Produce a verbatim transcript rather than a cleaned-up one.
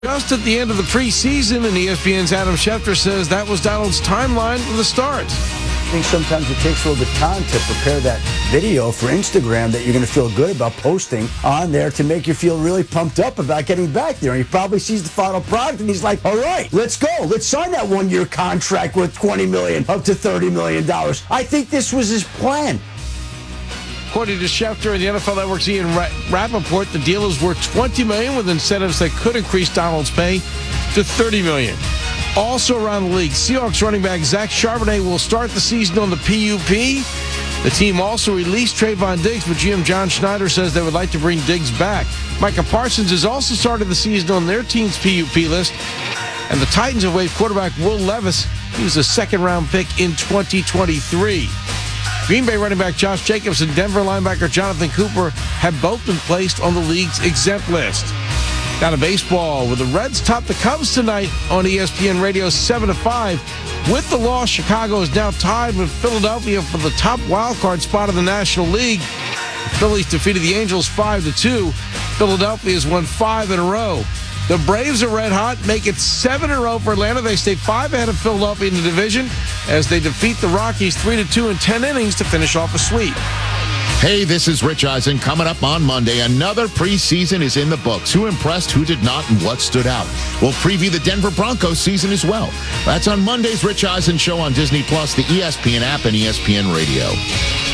Just at the end of the preseason, and E S P N's Adam Schefter says that was Donald's timeline for the start. I think sometimes it takes a little bit of time to prepare that video for Instagram that you're going to feel good about posting on there to make you feel really pumped up about getting back there. And he probably sees the final product and he's like, all right, let's go. Let's sign that one-year contract worth twenty million dollars up to thirty million dollars. I think this was his plan. According to Schefter and the N F L Network's Ian Rappaport, the deal is worth twenty million dollars with incentives that could increase Donald's pay to thirty million dollars. Also around the league, Seahawks running back Zach Charbonnet will start the season on the P U P. The team also released Trayvon Diggs, but G M John Schneider says they would like to bring Diggs back. Micah Parsons has also started the season on their team's P U P list. And the Titans have waived quarterback Will Levis. He was a second-round pick in twenty twenty-three. Green Bay running back Josh Jacobs and Denver linebacker Jonathan Cooper have both been placed on the league's exempt list. Down to baseball, with the Reds top the Cubs tonight on E S P N Radio seven to five. With the loss, Chicago is now tied with Philadelphia for the top wildcard spot in the National League. The Phillies defeated the Angels five to two. Philadelphia has won five in a row. The Braves are red hot, make it seven in a row for Atlanta. They stay five ahead of Philadelphia in the division as they defeat the Rockies three to two in ten innings to finish off a sweep. Hey, this is Rich Eisen. Coming up on Monday, another preseason is in the books. Who impressed, who did not, and what stood out? We'll preview the Denver Broncos season as well. That's on Monday's Rich Eisen Show on Disney Plus, the E S P N app, and E S P N Radio.